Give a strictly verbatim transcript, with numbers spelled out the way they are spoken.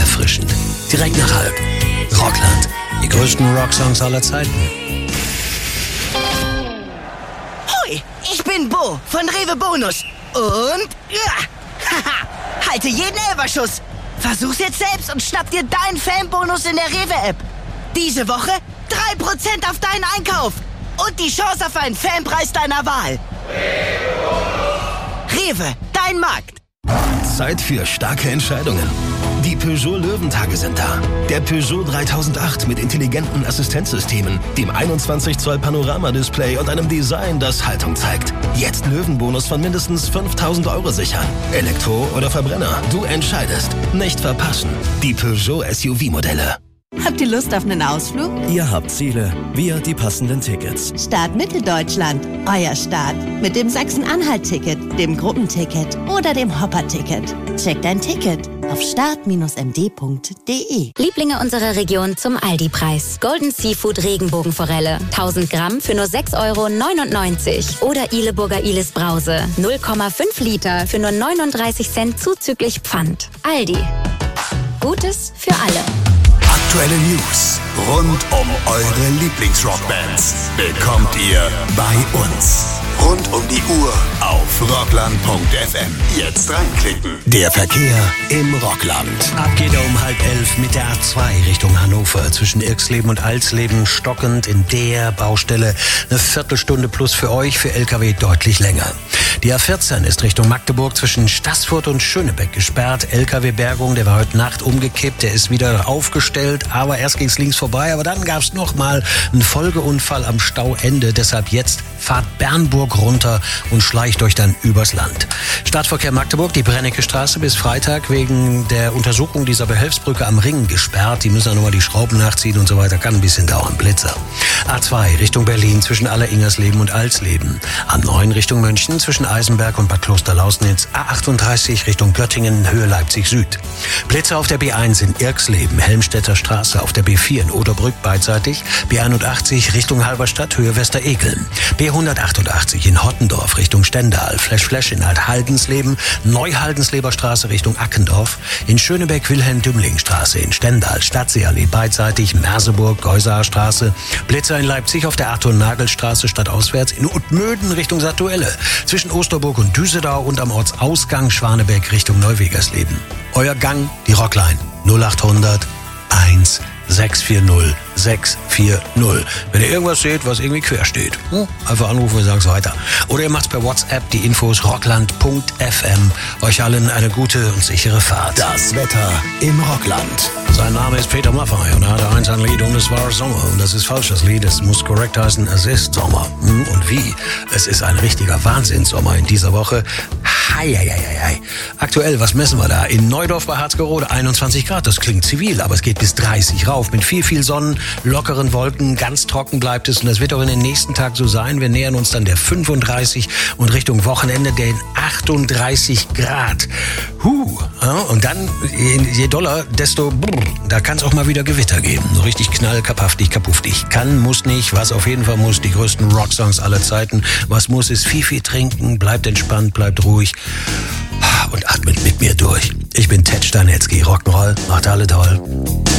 erfrischend. Direkt nach halb. Rockland. Die größten Rocksongs aller Zeiten. Hoi, ich bin Bo von Rewe Bonus. Und ja, haha, halte jeden Elferschuss. Versuch's jetzt selbst und schnapp dir deinen Fanbonus in der Rewe-App. Diese Woche drei Prozent auf deinen Einkauf. Und die Chance auf einen Fanpreis deiner Wahl. Rewe, dein Markt. Zeit für starke Entscheidungen. Die Peugeot Löwentage sind da. Der Peugeot dreitausendacht mit intelligenten Assistenzsystemen, dem einundzwanzig Zoll Panoramadisplay und einem Design, das Haltung zeigt. Jetzt Löwenbonus von mindestens fünftausend Euro sichern. Elektro oder Verbrenner, du entscheidest. Nicht verpassen. Die Peugeot S U V-Modelle. Habt ihr Lust auf einen Ausflug? Ihr habt Ziele, wir die passenden Tickets. Start Mitteldeutschland, euer Start. Mit dem Sachsen-Anhalt-Ticket, dem Gruppenticket oder dem Hopper-Ticket. Checkt dein Ticket auf start Bindestrich m d punkt d e. Lieblinge unserer Region zum Aldi-Preis. Golden Seafood Regenbogenforelle. tausend Gramm für nur sechs Euro neunundneunzig. Oder Ileburger Ilis Brause. null Komma fünf Liter für nur neununddreißig Cent zuzüglich Pfand. Aldi. Gutes für alle. Aktuelle News rund um eure Lieblingsrockbands bekommt ihr bei uns. Rund um die Uhr auf rockland punkt f m. Jetzt reinklicken. Der Verkehr im Rockland. Ab geht er um halb elf mit der A zwei Richtung Hannover. Zwischen Irxleben und Alsleben stockend in der Baustelle. Eine Viertelstunde plus für euch, für L K W deutlich länger. Die A vierzehn ist Richtung Magdeburg zwischen Staßfurt und Schönebeck gesperrt. L K W-Bergung, der war heute Nacht umgekippt, der ist wieder aufgestellt, aber erst ging's links vorbei, aber dann gab's noch mal einen Folgeunfall am Stauende. Deshalb jetzt fahrt Bernburg runter und schleicht euch dann übers Land. Stadtverkehr Magdeburg, die Brennecke Straße bis Freitag wegen der Untersuchung dieser Behelfsbrücke am Ring gesperrt. Die müssen dann nochmal die Schrauben nachziehen und so weiter. Kann ein bisschen dauern. Blitzer. A zwei Richtung Berlin zwischen Alleringersleben und Alsleben. A neun Richtung München zwischen Eisenberg und Bad Klosterlausnitz. A achtunddreißig Richtung Göttingen, Höhe Leipzig Süd. Blitzer auf der B eins in Irxleben, Helmstedter Straße. Auf der B vier in Oderbrück beidseitig. B einundachtzig Richtung Halberstadt, Höhe Westeregeln. B hundertachtundachtzig in Hottendorf Richtung Stendal. Flash Flash in Alt-Haldensleben. Neuhaldensleber Straße Richtung Ackendorf. In Schönebeck Wilhelm-Dümling-Straße. In Stendal Stadtseeallee beidseitig. Merseburg Geusaer Straße. Blitzer in Leipzig auf der Arthur-Nagel-Straße stadtauswärts. In Utmöden Richtung Satuelle. Zwischen Osterburg und Düsedau und am Ortsausgang Schwanebeck Richtung Neuwegersleben. Euer Gang, die Rockline null achthundert eins sechs vier null sechs vier null. Wenn ihr irgendwas seht, was irgendwie quer steht, einfach anrufen, wir sagen es weiter. Oder ihr macht's per WhatsApp, die Infos rockland punkt f m. Euch allen eine gute und sichere Fahrt. Das Wetter im Rockland. Sein Name ist Peter Maffay und er hatte eins ein Lied und es war Sommer. Und das ist falsch, das Lied. Es muss korrekt heißen, es ist Sommer. Und wie? Es ist ein richtiger Wahnsinnssommer in dieser Woche. Hei, hei, hei, hei. Aktuell, was messen wir da? In Neudorf bei Harzgerode einundzwanzig Grad. Das klingt zivil, aber es geht bis dreißig rauf. Mit viel, viel Sonnen, lockeren Wolken, ganz trocken bleibt es. Und das wird auch in den nächsten Tagen so sein. Wir nähern uns dann der fünfunddreißig und Richtung Wochenende den achtunddreißig Grad. Huh. Ja, und dann, je doller, desto brr, da kann es auch mal wieder Gewitter geben. So richtig knallkapaftig, kapuftig. Kann, muss nicht. Was auf jeden Fall muss, die größten Rocksongs aller Zeiten. Was muss, ist viel, viel trinken. Bleibt entspannt, bleibt ruhig. Und atmet mit mir durch. Ich bin Ted Stanetzky. Rock'n'Roll, macht alle toll.